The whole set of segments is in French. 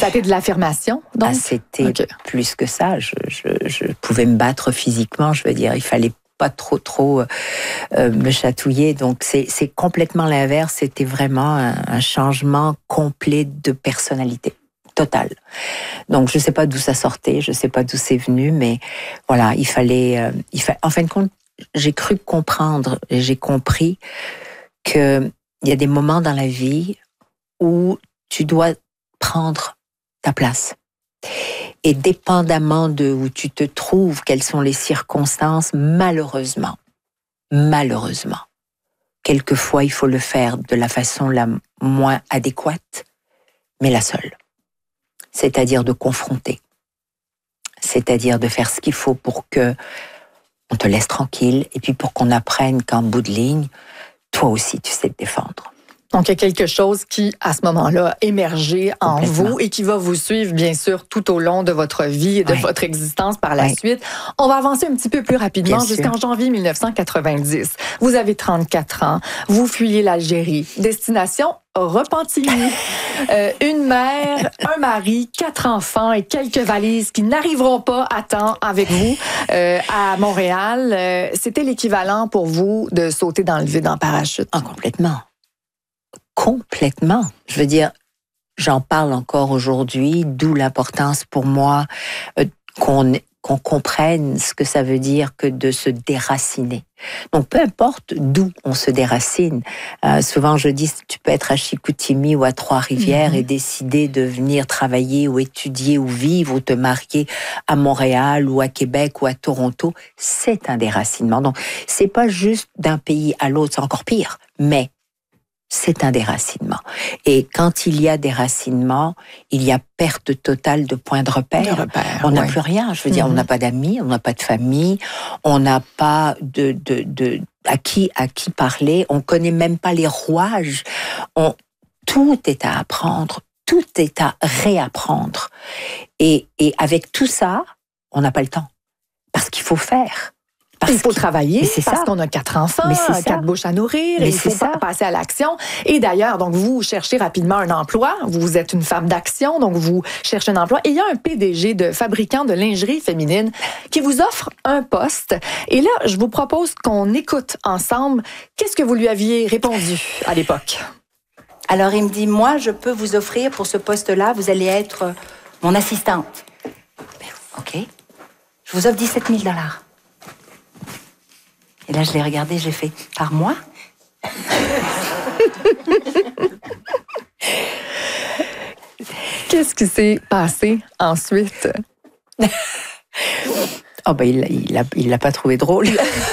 Ça a été de l'affirmation, donc? Ah, c'était plus que ça. Je pouvais me battre physiquement, je veux dire. Il fallait pas trop me chatouiller. Donc, c'est complètement l'inverse. C'était vraiment un changement complet de personnalité. Total. Donc, je sais pas d'où ça sortait, je sais pas d'où c'est venu, mais voilà, il fallait, en fin de compte, j'ai cru comprendre et j'ai compris que il y a des moments dans la vie où tu dois prendre ta place. Et dépendamment de où tu te trouves, quelles sont les circonstances, malheureusement, quelquefois, il faut le faire de la façon la moins adéquate, mais la seule. C'est-à-dire de confronter. C'est-à-dire de faire ce qu'il faut pour que on te laisse tranquille et puis pour qu'on apprenne qu'en bout de ligne, toi aussi, tu sais te défendre. Donc, il y a quelque chose qui, à ce moment-là, a émergé en vous et qui va vous suivre, bien sûr, tout au long de votre vie et de votre existence par la suite. On va avancer un petit peu plus rapidement jusqu'en janvier 1990. Vous avez 34 ans. Vous fuyez l'Algérie. Destination Repentigny. Une mère, un mari, 4 enfants et quelques valises qui n'arriveront pas à temps avec vous à Montréal. C'était l'équivalent pour vous de sauter dans le vide en parachute? Ah, complètement. Complètement. Je veux dire, j'en parle encore aujourd'hui, d'où l'importance pour moi qu'on comprenne ce que ça veut dire que de se déraciner. Donc, peu importe d'où on se déracine. Souvent, je dis, tu peux être à Chicoutimi ou à Trois-Rivières et décider de venir travailler ou étudier ou vivre ou te marier à Montréal ou à Québec ou à Toronto. C'est un déracinement. Donc, c'est pas juste d'un pays à l'autre, c'est encore pire. Mais c'est un déracinement. Et quand il y a déracinement, il y a perte totale de points de repère. On n'a plus rien. Je veux dire, on n'a pas d'amis, on n'a pas de famille, on n'a pas à qui parler, on connaît même pas les rouages. Tout est à apprendre, tout est à réapprendre. Et avec tout ça, on n'a pas le temps. Parce qu'il faut faire. Il faut travailler parce qu'on a 4 enfants, 4 bouches à nourrir, et il faut passer à l'action. Et d'ailleurs, donc vous cherchez rapidement un emploi, vous êtes une femme d'action, donc vous cherchez un emploi. Et il y a un PDG de fabricant de lingerie féminine qui vous offre un poste. Et là, je vous propose qu'on écoute ensemble. Qu'est-ce que vous lui aviez répondu à l'époque? Alors, il me dit, moi, je peux vous offrir pour ce poste-là, vous allez être mon assistante. OK. Je vous offre 17 000 $. Et là, je l'ai regardé, j'ai fait « Par mois ?» Qu'est-ce qui s'est passé ensuite? Oh ben il l'a pas trouvé drôle.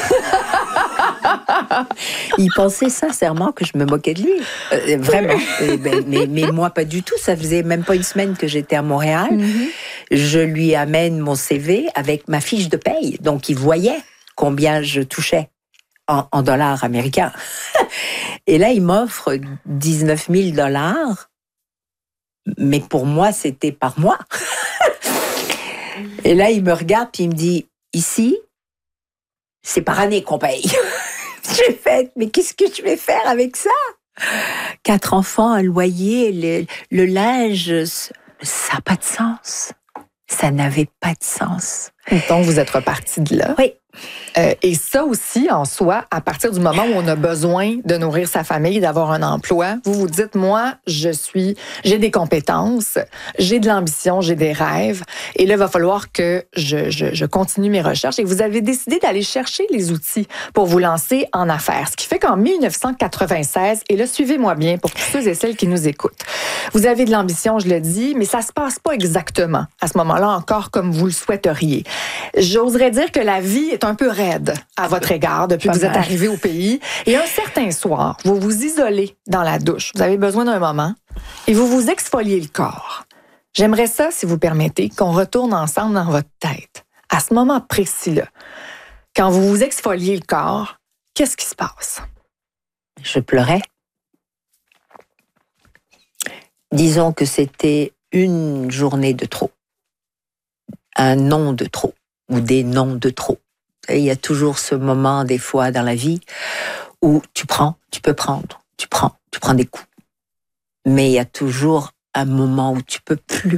Il pensait sincèrement que je me moquais de lui. Vraiment. Mais moi, pas du tout. Ça faisait même pas une semaine que j'étais à Montréal. Je lui amène mon CV avec ma fiche de paye. Donc, il voyait combien je touchais en dollars américains. Et là, il m'offre 19 000 $. Mais pour moi, c'était par mois. Et là, il me regarde puis il me dit, ici, c'est par année qu'on paye. J'ai fait, mais qu'est-ce que je vais faire avec ça? 4 enfants, un loyer, le linge, ça n'a pas de sens. Ça n'avait pas de sens. Donc, vous êtes reparti de là. Oui. Et ça aussi, en soi, à partir du moment où on a besoin de nourrir sa famille, d'avoir un emploi, vous vous dites, moi, j'ai des compétences, j'ai de l'ambition, j'ai des rêves, et là, il va falloir que je continue mes recherches. Et vous avez décidé d'aller chercher les outils pour vous lancer en affaires. Ce qui fait qu'en 1996, et là, suivez-moi bien pour tous ceux et celles qui nous écoutent, vous avez de l'ambition, je le dis, mais ça se passe pas exactement à ce moment-là encore comme vous le souhaiteriez. J'oserais dire que la vie est un peu raide à votre égard depuis que vous êtes arrivé au pays. Et un certain soir, vous vous isolez dans la douche. Vous avez besoin d'un moment et vous vous exfoliez le corps. J'aimerais ça, si vous permettez, qu'on retourne ensemble dans votre tête. À ce moment précis-là, quand vous vous exfoliez le corps, qu'est-ce qui se passe? Je pleurais. Disons que c'était une journée de trop. Un non de trop. Ou des noms de trop. Et il y a toujours ce moment, des fois, dans la vie, où tu peux prendre, tu prends des coups. Mais il y a toujours un moment où tu peux plus